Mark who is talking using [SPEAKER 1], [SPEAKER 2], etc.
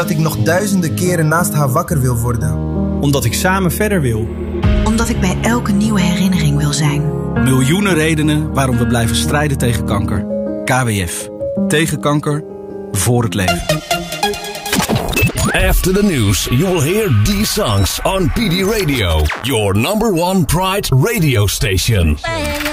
[SPEAKER 1] Omdat ik nog duizenden keren naast haar wakker wil worden.
[SPEAKER 2] Omdat ik samen verder wil.
[SPEAKER 3] Omdat ik bij elke nieuwe herinnering wil zijn.
[SPEAKER 2] Miljoenen redenen waarom we blijven strijden tegen kanker. KWF. Tegen kanker. Voor het leven.
[SPEAKER 4] After the news, you will hear these songs on PD Radio, your number one Pride radio station.